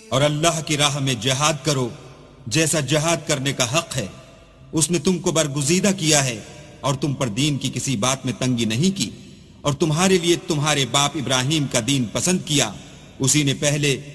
और अल्लाह की राह में जिहाद करो जैसा जिहाद करने का हक है। उसने तुमको बरगुजीदा किया है और तुम पर दीन की किसी बात में तंगी नहीं की, और तुम्हारे लिए तुम्हारे बाप इब्राहिम का दीन पसंद किया। उसी ने पहले